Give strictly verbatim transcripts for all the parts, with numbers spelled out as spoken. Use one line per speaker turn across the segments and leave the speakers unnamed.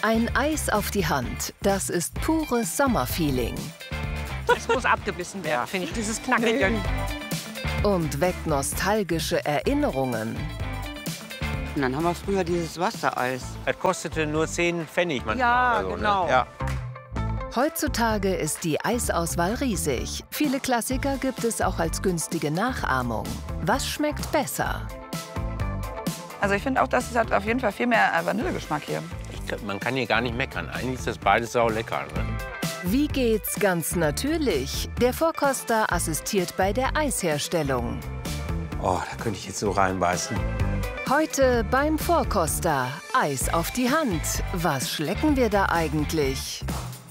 Ein Eis auf die Hand, das ist pures Sommerfeeling.
Es muss abgebissen werden, finde ich, dieses Knackige.
Und weckt nostalgische Erinnerungen.
Und dann haben wir früher dieses Wassereis.
Das kostete nur zehn Pfennig manchmal.
Ja,
oder so,
genau.
Ne? Ja.
Heutzutage ist die Eisauswahl riesig. Viele Klassiker gibt es auch als günstige Nachahmung. Was schmeckt besser?
Also ich finde auch, das hat auf jeden Fall viel mehr Vanillegeschmack hier.
Ich, man kann hier gar nicht meckern. Eigentlich ist das beides sau lecker. Ne?
Wie geht's ganz natürlich? Der Vorkoster assistiert bei der Eisherstellung.
Oh, da könnte ich jetzt so reinbeißen.
Heute beim Vorkoster. Eis auf die Hand. Was schlecken wir da eigentlich?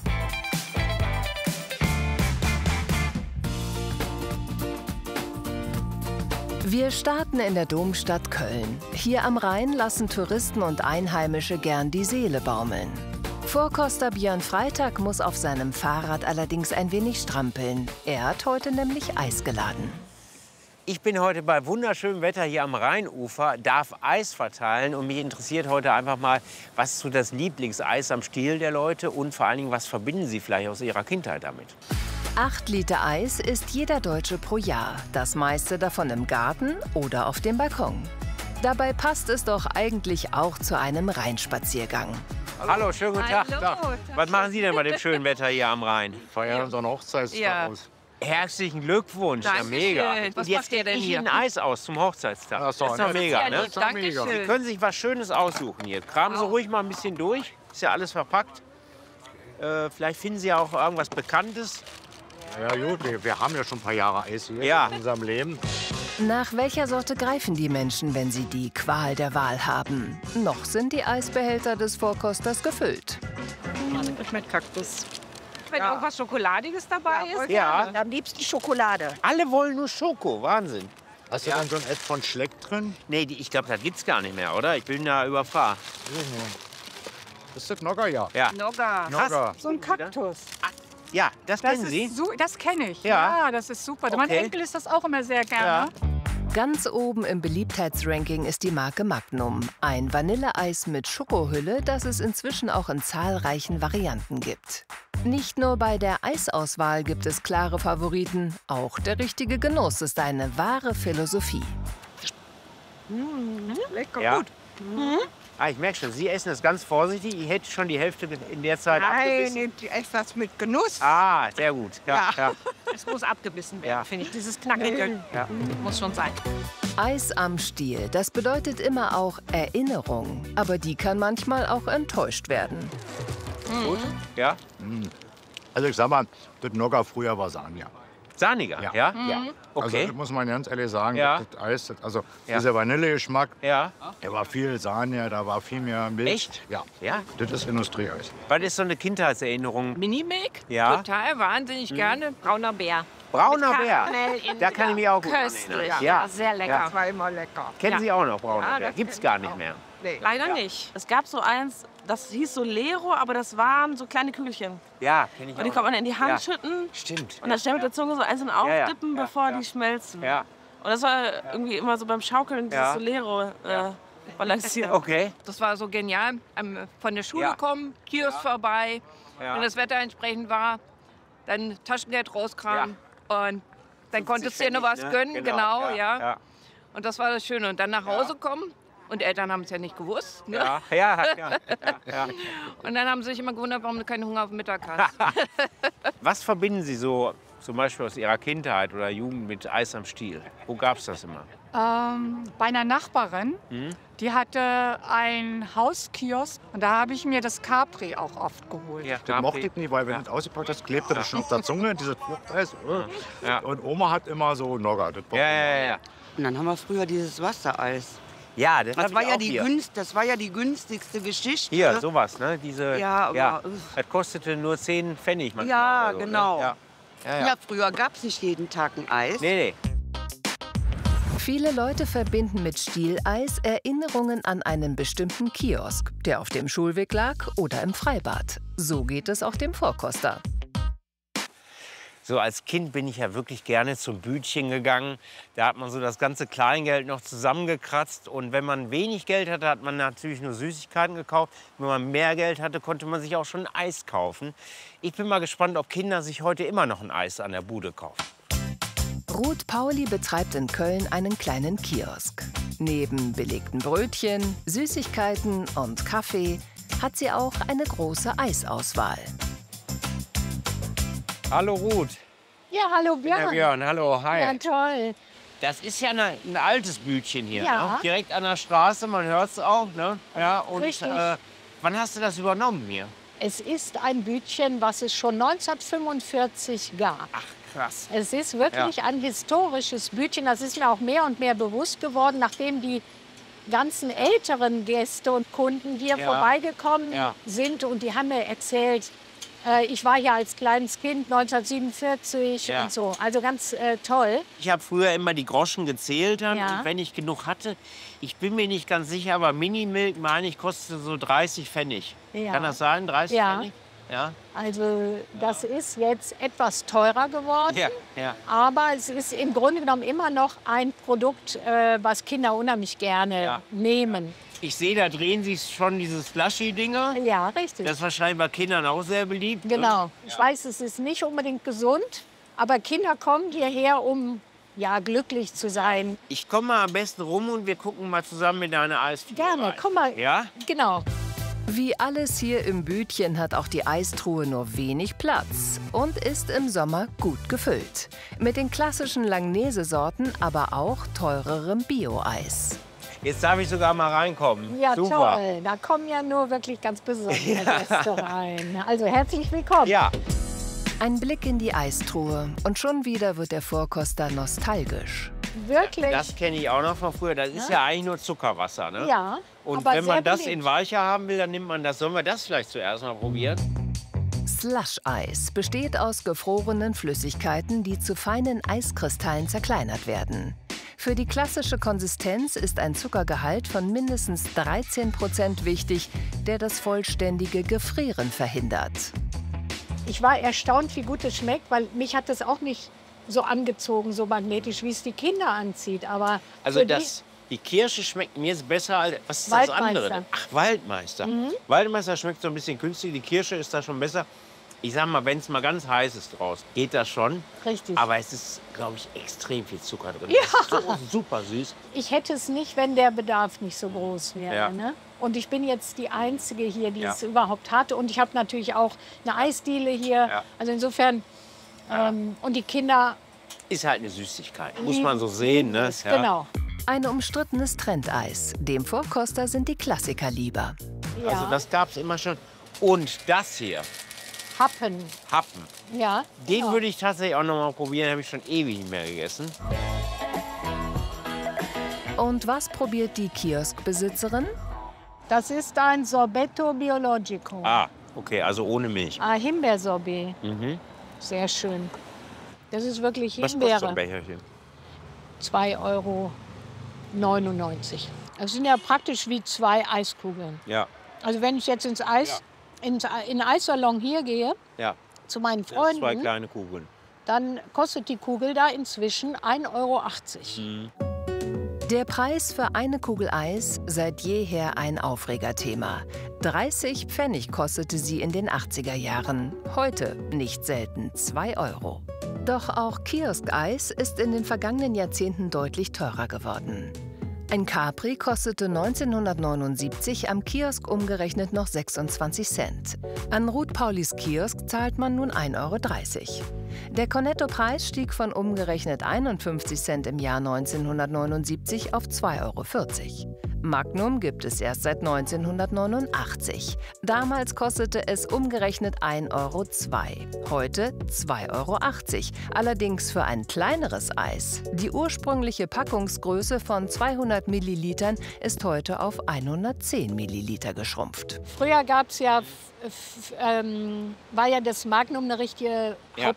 Wir starten in der Domstadt Köln. Hier am Rhein lassen Touristen und Einheimische gern die Seele baumeln. Vorkoster Björn Freitag muss auf seinem Fahrrad allerdings ein wenig strampeln. Er hat heute nämlich Eis geladen.
Ich bin heute bei wunderschönem Wetter hier am Rheinufer, darf Eis verteilen und mich interessiert heute einfach mal, was ist so das Lieblingseis am Stiel der Leute und vor allen Dingen, was verbinden Sie vielleicht aus Ihrer Kindheit damit?
Acht Liter Eis isst jeder Deutsche pro Jahr. Das meiste davon im Garten oder auf dem Balkon. Dabei passt es doch eigentlich auch zu einem Rheinspaziergang.
Hallo, schönen guten Tag.
Hallo.
Was machen Sie denn bei dem schönen Wetter hier am Rhein?
Feiern unseren Hochzeitstag
Ja.
aus.
Herzlichen Glückwunsch, ja,
Dankeschön.
mega.
Was
Und jetzt
macht ihr denn
gebe ich
hier?
Ihnen Eis aus zum Hochzeitstag.
Ach so,
das ist doch
ne?
mega,
Ja,
ne?
lieb, Dankeschön.
Sie können sich was Schönes aussuchen hier. Kramen Sie ruhig mal ein bisschen durch. Ist ja alles verpackt. Äh, vielleicht finden Sie ja auch irgendwas Bekanntes.
Ja gut, wir, wir haben ja schon ein paar Jahre Eis hier
Ja.
in unserem Leben.
Nach welcher Sorte greifen die Menschen, wenn sie die Qual der Wahl haben? Noch sind die Eisbehälter des Vorkosters gefüllt.
Mit Kaktus. Wenn irgendwas Schokoladiges dabei ist.
Ja,
Am liebsten Schokolade.
alle wollen nur Schoko. Wahnsinn.
Hast du dann so ein Ed von Schleck drin?
Nee, die, ich glaube, das gibt's gar nicht mehr, oder? Ich bin da überfragt.
Ist das Nogger? Ja.
Ja.
Nogga.
Nogger.
So ein Kaktus.
Ja, das,
Das,
kennen Sie?
ist su das kenne ich.
Ja.
Ja. das ist super. Mein
Okay.
Enkel ist das auch immer sehr gerne.
Ganz oben im Beliebtheitsranking ist die Marke Magnum. Ein Vanilleeis mit Schokohülle, das es inzwischen auch in zahlreichen Varianten gibt. Nicht nur bei der Eisauswahl gibt es klare Favoriten, auch der richtige Genuss ist eine wahre Philosophie.
Lecker
Ja.
gut.
Ah, ich merke schon, Sie essen das ganz vorsichtig. Ich hätte schon die Hälfte in der Zeit abgebissen.
Nein, ich esse das mit Genuss.
Ah, sehr gut. Ja, ja.
Es muss abgebissen werden,
Ja.
finde ich, dieses Knackige.
Ja.
Muss schon sein.
Eis am Stiel, das bedeutet immer auch Erinnerung. Aber die kann manchmal auch enttäuscht werden.
Gut. Ja.
Also ich sag mal, das Nogger früher war Sanja.
Sahniger, ja?
Ja.
Ja. Okay.
Also das muss man ganz ehrlich sagen,
Ja.
das Eis, das, also
Ja.
dieser Vanillegeschmack,
Ja.
der war viel Sahne, da war viel mehr Milch.
Echt?
Ja.
Ja.
Das ist Industrieeis.
Was ist so eine Kindheitserinnerung?
Minimilk?
Ja.
Total, wahnsinnig gerne. Brauner Bär.
Brauner
Mit
Bär.
Karamell in-
Da kann ich mich auch gut dran
Köstlich.
erinnern.
Ja, sehr lecker.
Das war immer lecker.
Kennen
Ja.
Sie auch noch Brauner
Ja,
Bär?
das
Gibt's
kenn
gar
ich
nicht
auch.
mehr.
Nee.
Leider nicht.
Es gab so eins, das hieß so Lero, aber das waren so kleine Kügelchen.
Ja, kenne ich
Und die
auch.
kann man in die Hand
Ja.
schütten
Stimmt.
und dann schnell mit der Zunge so einzeln
ja.
aufdippen,
Ja,
bevor
ja.
die schmelzen.
Ja.
Und das war irgendwie immer so beim Schaukeln, dieses
Ja.
so Lero äh, balancieren.
Okay.
Das war so genial. Ähm, Von der Schule
Ja.
kommen, Kiosk vorbei.
Ja.
Wenn das Wetter entsprechend war, dann Taschengeld rauskramen. Und dann konntest du dir noch was
ne?
gönnen. Genau, ja.
ja.
Und das war das Schöne. Und dann nach Hause kommen. Und die Eltern haben es ja nicht gewusst. Ne?
Ja, ja, ja, ja, ja.
Und dann haben sie sich immer gewundert, warum du keinen Hunger auf den Mittag hast.
Was verbinden Sie so zum Beispiel aus Ihrer Kindheit oder Jugend mit Eis am Stiel? Wo gab es das immer?
Ähm, bei einer Nachbarin, die hatte einen Hauskiosk und da habe ich mir das Capri auch oft geholt.
Ja,
Das mochte ich nicht, weil wenn du das ausgepackt hast, klebte das schon auf der Zunge, dieses Fruchteis.
Ja.
Und Oma hat immer so Nogger. Das
Ja, ja, ja.
Und dann haben wir früher dieses Wassereis.
Ja, das,
Das
hab
war
ich
ja,
auch
die
hier.
günst, das war ja die günstigste Geschichte.
Hier, sowas, ne? Diese,
Ja, aber-
ja. Das kostete nur zehn Pfennig manchmal.
Ja,
oder so,
genau.
Ne? Ja. Ja, ja.
Ja, früher gab es nicht jeden Tag ein Eis.
Nee, nee.
Viele Leute verbinden mit Stieleis Erinnerungen an einen bestimmten Kiosk, der auf dem Schulweg lag oder im Freibad. So geht es auch dem Vorkoster.
So als Kind bin ich ja wirklich gerne zum Bütchen gegangen. Da hat man so das ganze Kleingeld noch zusammengekratzt. Und wenn man wenig Geld hatte, hat man natürlich nur Süßigkeiten gekauft. Wenn man mehr Geld hatte, konnte man sich auch schon ein Eis kaufen. Ich bin mal gespannt, ob Kinder sich heute immer noch ein Eis an der Bude kaufen.
Ruth Pauli betreibt in Köln einen kleinen Kiosk. Neben belegten Brötchen, Süßigkeiten und Kaffee hat sie auch eine große Eisauswahl.
Hallo Ruth.
Ja, hallo Björn.
Ja, Björn, hallo, hi.
Ja, toll.
Das ist ja eine, ein altes Bütchen hier,
Ja.
ne? Direkt an der Straße, man hört es auch. Ne? Ja, und
Richtig.
äh, wann hast du das übernommen hier?
Es ist ein Bütchen, was es schon neunzehnhundertfünfundvierzig gab.
Ach, krass.
Es ist wirklich
Ja.
ein historisches Bütchen. Das ist mir auch mehr und mehr bewusst geworden, nachdem die ganzen älteren Gäste und Kunden hier
Ja.
vorbeigekommen
Ja.
sind. Und die haben mir erzählt, äh, ich war hier als kleines Kind neunzehnhundertsiebenundvierzig
Ja.
und so. Also ganz äh, toll.
Ich habe früher immer die Groschen gezählt, dann,
Ja.
und wenn ich genug hatte. Ich bin mir nicht ganz sicher, aber Minimilk, meine ich, kostete so dreißig Pfennig.
Ja.
Kann das sein, dreißig
Ja.
Pfennig? Ja.
Also das ist jetzt etwas teurer geworden.
Ja, ja.
Aber es ist im Grunde genommen immer noch ein Produkt, äh, was Kinder unheimlich gerne
Ja.
nehmen.
Ich sehe, da drehen sich schon diese Slushy-Dinger.
Ja, richtig.
Das ist wahrscheinlich bei Kindern auch sehr beliebt. Ne?
Genau. Ich weiß, es ist nicht unbedingt gesund, aber Kinder kommen hierher, um ja, glücklich zu sein.
Ich komme mal am besten rum und wir gucken mal zusammen mit deiner Eisfigur
Gerne,
rein.
komm mal.
Ja?
Genau.
Wie alles hier im Bütchen hat auch die Eistruhe nur wenig Platz und ist im Sommer gut gefüllt. Mit den klassischen Langnese-Sorten, aber auch teurerem Bio-Eis.
Jetzt darf ich sogar mal reinkommen.
Ja,
Super.
toll. Da kommen ja nur wirklich ganz besondere Gäste rein. Also herzlich willkommen.
Ja.
Ein Blick in die Eistruhe und schon wieder wird der Vorkoster nostalgisch.
Wirklich?
Das kenne ich auch noch von früher. Das ist ja eigentlich nur Zuckerwasser. Ne?
Ja.
Und
aber
wenn man
sehr
das
beliebt.
in weicher haben will, dann nimmt man das. Sollen wir das vielleicht zuerst mal probieren?
Slush-Eis besteht aus gefrorenen Flüssigkeiten, die zu feinen Eiskristallen zerkleinert werden. Für die klassische Konsistenz ist ein Zuckergehalt von mindestens dreizehn Prozent wichtig, der das vollständige Gefrieren verhindert.
Ich war erstaunt, wie gut es schmeckt, weil mich hat es auch nicht so angezogen, so magnetisch, wie es die Kinder anzieht. Aber
Also
für
das, die Kirsche schmeckt mir jetzt besser als, was ist das
Waldmeister.
andere? denn? Ach, Waldmeister.
Mhm.
Waldmeister schmeckt so ein bisschen künstlich, die Kirsche ist da schon besser. Ich sag mal, wenn es mal ganz heiß ist draus, geht das schon.
Richtig.
Aber es ist, glaube ich, extrem viel Zucker drin.
Ja.
Das ist so super süß.
Die, ich hätte es nicht, wenn der Bedarf nicht so groß wäre.
Ja.
Ne? Und ich bin jetzt die Einzige hier, die
Ja.
es überhaupt hatte. Und ich habe natürlich auch eine Eisdiele hier.
Ja.
Also insofern, ähm, und die Kinder...
Ist halt eine Süßigkeit, muss man so sehen. Ne?
Ist, Genau.
Ein umstrittenes Trendeis. Dem Vorkoster sind die Klassiker lieber.
Ja.
Also das gab es immer schon. Und das hier,
Happen.
Happen,
Ja.
den
ja.
würde ich tatsächlich auch noch mal probieren. Habe ich schon ewig nicht mehr gegessen.
Und was probiert die Kioskbesitzerin?
Das ist ein Sorbetto Biologico.
Ah, okay, also ohne Milch.
Ah, Himbeersorbet.
Mhm.
Sehr schön. Das ist wirklich
Was kostet so ein
Himbeere.
Becherchen?
zwei Euro neunundneunzig. Das sind ja praktisch wie zwei Eiskugeln.
Ja,
Also wenn ich jetzt ins Eis, ins, in den Eissalon hier gehe,
ja.
zu meinen
Das sind zwei
Freunden,
kleine Kugeln.
dann kostet die Kugel da inzwischen ein Euro achtzig.
Mhm.
Der Preis für eine Kugel Eis seit jeher ein Aufregerthema. dreißig Pfennig kostete sie in den achtziger Jahren. Heute nicht selten zwei Euro. Doch auch Kioskeis ist in den vergangenen Jahrzehnten deutlich teurer geworden. Ein Capri kostete neunzehnhundertneunundsiebzig am Kiosk umgerechnet noch sechsundzwanzig Cent. An Ruth Paulis Kiosk zahlt man nun ein Euro dreißig. Der Cornetto-Preis stieg von umgerechnet einundfünfzig Cent im Jahr neunzehnhundertneunundsiebzig auf zwei Euro vierzig. Magnum gibt es erst seit neunzehnhundertneunundachtzig. Damals kostete es umgerechnet ein Euro zwei. Heute zwei Euro achtzig. Allerdings für ein kleineres Eis. Die ursprüngliche Packungsgröße von zweihundert Millilitern ist heute auf hundertzehn Milliliter geschrumpft.
Früher gab's ja, f- f- ähm, war ja das Magnum eine richtige
Ja.